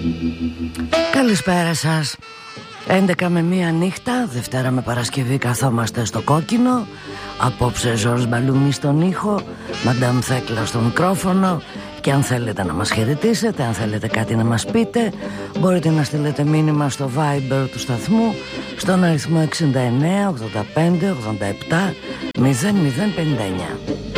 Καλησπέρα σας. 11 με 1 νύχτα, Δευτέρα με Παρασκευή καθόμαστε στο κόκκινο. Απόψε Ζορς Μπαλούνι στον ήχο, Μαντάμ Θέκλα στο μικρόφωνο. Και αν θέλετε να μας χαιρετήσετε, αν θέλετε κάτι να μας πείτε, μπορείτε να στείλετε μήνυμα στο Viber του σταθμού στον αριθμό 69 85 87 0059.